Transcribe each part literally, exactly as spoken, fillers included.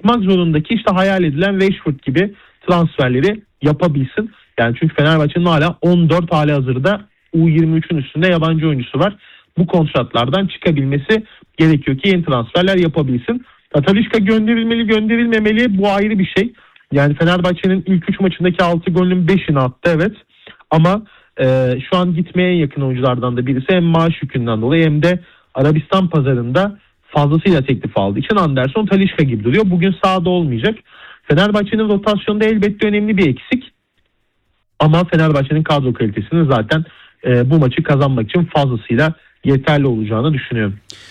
çıkmak zorundaki işte hayal edilen Rashford gibi transferleri yapabilsin. Yani çünkü Fenerbahçe'nin hala on dört hali hazırda U yirmi üçün üstünde yabancı oyuncusu var. Bu kontratlardan çıkabilmesi gerekiyor ki yeni transferler yapabilsin. Talisca gönderilmeli gönderilmemeli bu ayrı bir şey. Yani Fenerbahçe'nin ilk üç maçındaki altı golün beşini attı evet. Ama e, şu an gitmeye yakın oyunculardan da birisi, hem maaş yükünden dolayı hem de Arabistan pazarında fazlasıyla teklif aldığı için Anderson Talisca gibi duruyor. Bugün sahada olmayacak. Fenerbahçe'nin rotasyonda elbette önemli bir eksik. Ama Fenerbahçe'nin kadro kalitesinin zaten e, bu maçı kazanmak için fazlasıyla yeterli olacağını düşünüyorum.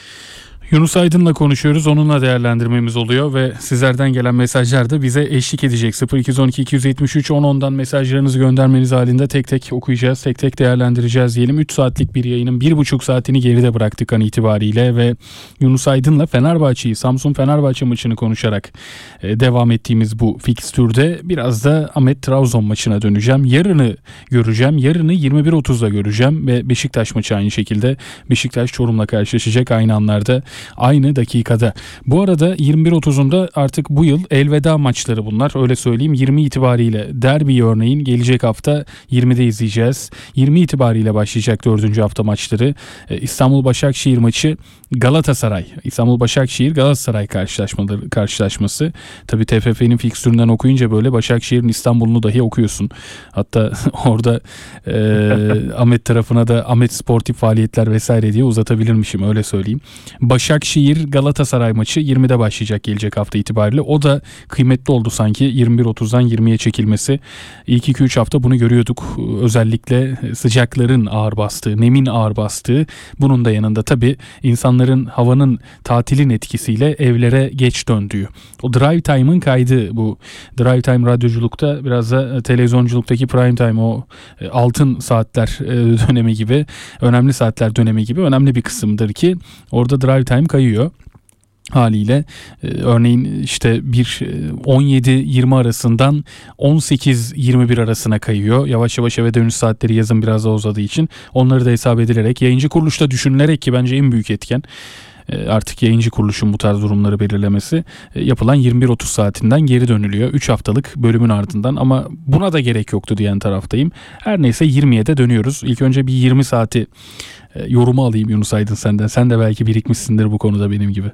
Yunus Aydın'la konuşuyoruz. Onunla değerlendirmemiz oluyor ve sizlerden gelen mesajlar da bize eşlik edecek. sıfır iki on iki iki yetmiş üç on ondan mesajlarınızı göndermeniz halinde tek tek okuyacağız, tek tek değerlendireceğiz diyelim. üç saatlik bir yayının bir buçuk saatini geride bıraktık an itibariyle ve Yunus Aydın'la Fenerbahçe'yi, Samsun Fenerbahçe maçını konuşarak e, devam ettiğimiz bu fikstürde biraz da Ahmet Trabzon maçına döneceğim. Yarını göreceğim. Yarını yirmi bir otuzda göreceğim ve Beşiktaş maçı aynı şekilde. Beşiktaş Çorum'la karşılaşacak aynı anlarda, aynı dakikada. Bu arada yirmi bir otuzunda artık bu yıl elveda maçları bunlar. Öyle söyleyeyim. yirmi itibariyle derbi örneğin gelecek hafta yirmide izleyeceğiz. yirmi itibariyle başlayacak dördüncü hafta maçları. Ee, İstanbul Başakşehir maçı, Galatasaray. İstanbul Başakşehir Galatasaray karşılaşmaları karşılaşması. Tabii T F F'nin fikstüründen okuyunca böyle Başakşehir'in İstanbul'unu dahi okuyorsun. Hatta orada e, Ahmet tarafına da Ahmet Sportif Faaliyetler vesaire diye uzatabilirmişim, öyle söyleyeyim. Başakşehir Galatasaray maçı yirmide başlayacak gelecek hafta itibariyle. O da kıymetli oldu sanki, yirmi bir otuzdan yirmiye çekilmesi. İlk iki üç hafta bunu görüyorduk. Özellikle sıcakların ağır bastığı, nemin ağır bastığı. Bunun da yanında tabii insanların, havanın, tatilin etkisiyle evlere geç döndüğü. O drive time'ın kaydı bu. Drive time radyoculukta, biraz da televizyonculuktaki prime time, o altın saatler dönemi gibi, önemli saatler dönemi gibi önemli bir kısımdır ki orada drive time kayıyor. Haliyle e, örneğin işte bir on yedi yirmi arasından on sekiz yirmi bir arasına kayıyor. Yavaş yavaş eve dönüş saatleri yazın biraz daha uzadığı için onları da hesap edilerek, yayıncı kuruluşta düşünülerek, ki bence en büyük etken e, artık yayıncı kuruluşun bu tarz durumları belirlemesi, e, yapılan yirmi bir otuz saatinden geri dönülüyor. üç haftalık bölümün ardından, ama buna da gerek yoktu diyen taraftayım. Her neyse yirmiye de dönüyoruz. İlk önce bir yirmi saati e, yorumu alayım Yunus Aydın senden. Sen de belki birikmişsindir bu konuda benim gibi.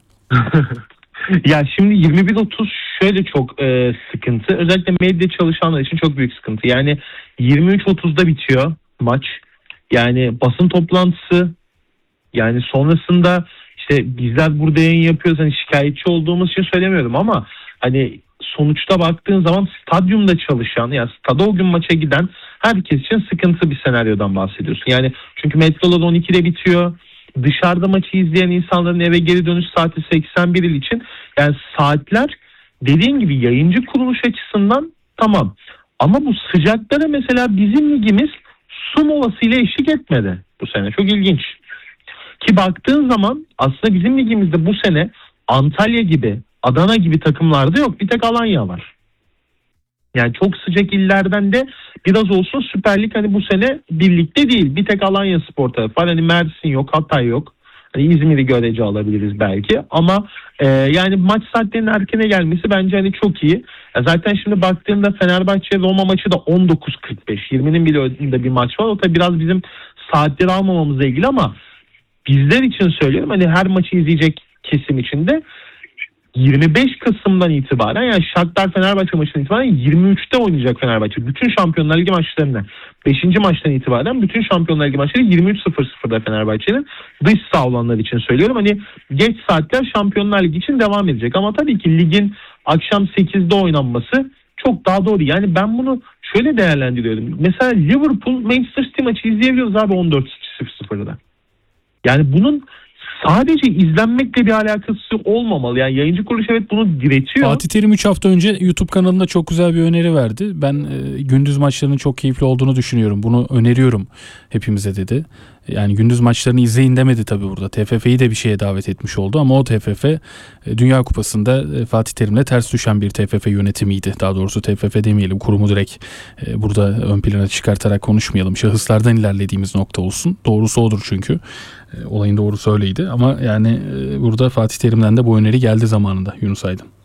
Ya şimdi yirmi bir otuz şöyle çok e, sıkıntı. Özellikle medya çalışanlar için çok büyük sıkıntı. Yani yirmi üç otuzda bitiyor maç. Yani basın toplantısı, yani sonrasında işte bizler burada yayın yapıyoruz. Hani şikayetçi olduğumuz için söylemiyorum ama hani sonuçta baktığın zaman stadyumda çalışan, yani stada o gün maça giden herkes için sıkıntı bir senaryodan bahsediyorsun. Yani çünkü metrolar on ikide bitiyor. Dışarıda maçı izleyen insanların eve geri dönüş saati seksen bir il için. Yani saatler dediğin gibi yayıncı kuruluş açısından tamam. Ama bu sıcaklara mesela bizim ligimiz su molasıyla eşlik etmedi bu sene. Çok ilginç. Ki baktığın zaman aslında bizim ligimizde bu sene Antalya gibi, Adana gibi takımlarda yok. Bir tek Alanya var. Yani çok sıcak illerden de biraz olsun Süper Lig hani bu sene birlikte değil. Bir tek Alanya Spor tarafı var. Hani Mersin yok, Hatay yok. Hani İzmir'i görece alabiliriz belki. Ama e, yani maç saatlerinin erkene gelmesi bence hani çok iyi. Ya zaten şimdi baktığımda Fenerbahçe Roma maçı da on dokuz kırk beş. yirminin bile önünde bir maç var. O da biraz bizim saatleri almamamızla ilgili ama bizler için söylüyorum. Hani her maçı izleyecek kesim için de yirmi beş Kasım'dan itibaren, yani Shakhtar Fenerbahçe maçından itibaren yirmi üçte oynayacak Fenerbahçe. Bütün Şampiyonlar Ligi maçlarını beşinci maçtan itibaren bütün Şampiyonlar Ligi maçları yirmi üç sıfır sıfırda Fenerbahçe'nin, dış saha olanlar için söylüyorum. Hani geç saatler Şampiyonlar Ligi için devam edecek. Ama tabii ki ligin akşam sekizde oynanması çok daha doğru. Yani ben bunu şöyle değerlendiriyorum. Mesela Liverpool Manchester City maçı izleyebiliyoruz abi on dört sıfır sıfırda. Yani bunun sadece izlenmekle bir alakası olmamalı. Yani yayıncı kuruluş evet bunu diretiyor. Fatih Terim üç hafta önce YouTube kanalında çok güzel bir öneri verdi. Ben e, gündüz maçlarının çok keyifli olduğunu düşünüyorum. Bunu öneriyorum hepimize dedi. Yani gündüz maçlarını izleyin demedi tabii burada. T F F'yi de bir şeye davet etmiş oldu ama o T F F e, Dünya Kupası'nda e, Fatih Terim'le ters düşen bir T F F yönetimiydi. Daha doğrusu T F F demeyelim, kurumu direkt e, burada ön plana çıkartarak konuşmayalım. Şahıslardan ilerlediğimiz nokta olsun. Doğrusu odur çünkü. E, olayın doğrusu öyleydi ama yani e, burada Fatih Terim'den de bu öneri geldi zamanında Yunus Aydın.